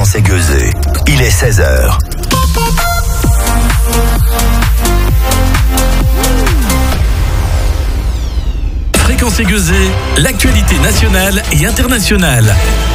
Fréquence Aiguisée. Il est 16h. Fréquence Aiguisée, l'actualité nationale et internationale.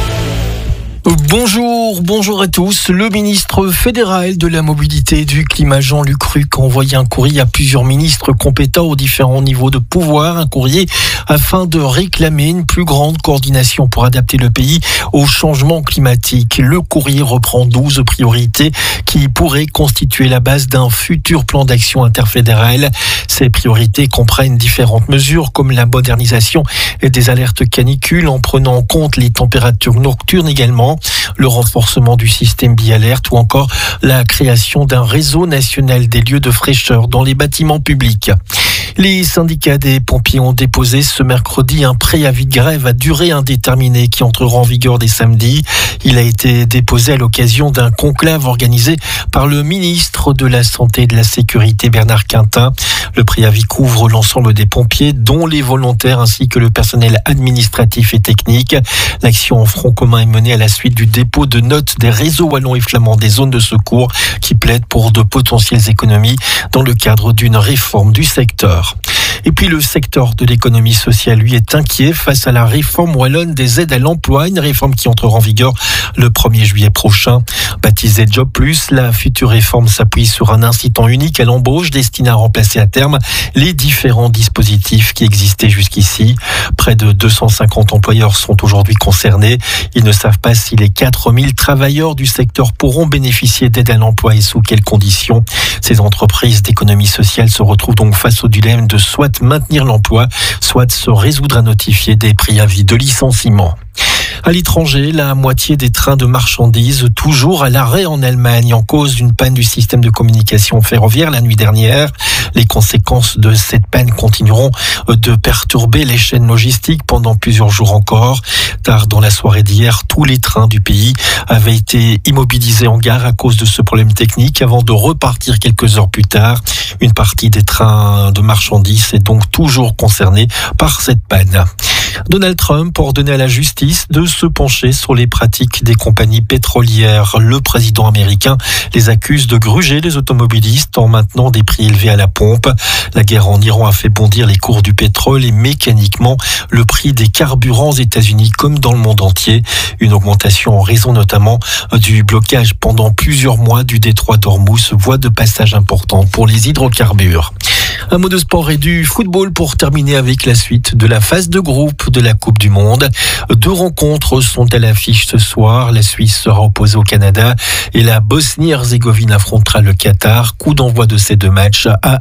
Bonjour à tous. Le ministre fédéral de la mobilité et du climat, Jean-Luc Ruck, a envoyé un courrier à plusieurs ministres compétents aux différents niveaux de pouvoir. Un courrier afin de réclamer une plus grande coordination pour adapter le pays au changement climatique. Le courrier reprend 12 priorités qui pourraient constituer la base d'un futur plan d'action interfédéral. Ces priorités comprennent différentes mesures comme la modernisation des alertes canicules en prenant en compte les températures nocturnes également, le renforcement du système bi-alerte ou encore la création d'un réseau national des lieux de fraîcheur dans les bâtiments publics. Les syndicats des pompiers ont déposé ce mercredi un préavis de grève à durée indéterminée qui entrera en vigueur dès samedi. Il a été déposé à l'occasion d'un conclave organisé par le ministre de la Santé et de la Sécurité, Bernard Quintin. Le préavis couvre l'ensemble des pompiers, dont les volontaires ainsi que le personnel administratif et technique. L'action en front commun est menée à la suite du dépôt de notes des réseaux wallons et flamands des zones de secours qui plaident pour de potentielles économies dans le cadre d'une réforme du secteur. Et puis le secteur de l'économie sociale, lui, est inquiet face à la réforme wallonne des aides à l'emploi, une réforme qui entrera en vigueur le 1er juillet prochain. Baptisée Job Plus, la future réforme s'appuie sur un incitant unique à l'embauche destiné à remplacer à terme les différents dispositifs qui existaient jusqu'ici. Près de 250 employeurs sont aujourd'hui concernés. Ils ne savent pas si les 4000 travailleurs du secteur pourront bénéficier d'aide à l'emploi et sous quelles conditions. Ces entreprises d'économie sociale se retrouvent donc face au dilemme de soit maintenir l'emploi, soit se résoudre à notifier des préavis de licenciement. À l'étranger, la moitié des trains de marchandises toujours à l'arrêt en Allemagne en cause d'une panne du système de communication ferroviaire la nuit dernière. Les conséquences de cette panne continueront de perturber les chaînes logistiques pendant plusieurs jours encore. Tard dans la soirée d'hier, tous les trains du pays avaient été immobilisés en gare à cause de ce problème technique avant de repartir quelques heures plus tard. Une partie des trains de marchandises est donc toujours concernée par cette panne. Donald Trump a ordonné à la justice de se pencher sur les pratiques des compagnies pétrolières. Le président américain les accuse de gruger les automobilistes en maintenant des prix élevés à la pompe. La guerre en Iran a fait bondir les cours du pétrole et mécaniquement le prix des carburants aux États-Unis comme dans le monde entier. Une augmentation en raison notamment du blocage pendant plusieurs mois du détroit d'Ormuz, voie de passage importante pour les hydrocarbures. Un mot de sport et du football pour terminer avec la suite de la phase de groupe de la Coupe du Monde. 2 rencontres sont à l'affiche ce soir. La Suisse sera opposée au Canada et la Bosnie-Herzégovine affrontera le Qatar. Coup d'envoi de ces 2 matchs à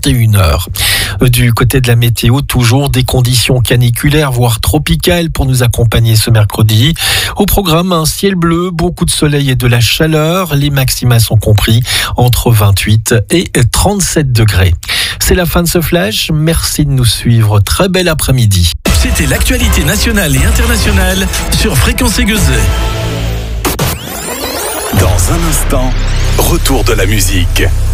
21h. Du côté de la météo, toujours des conditions caniculaires, voire tropicales pour nous accompagner ce mercredi. Au programme, un ciel bleu, beaucoup de soleil et de la chaleur. Les maxima sont compris entre 28 et 37 degrés. C'est la fin de ce flash. Merci de nous suivre. Très bel après-midi. C'était l'actualité nationale et internationale sur Fréquence Aiguisée. Dans un instant, retour de la musique.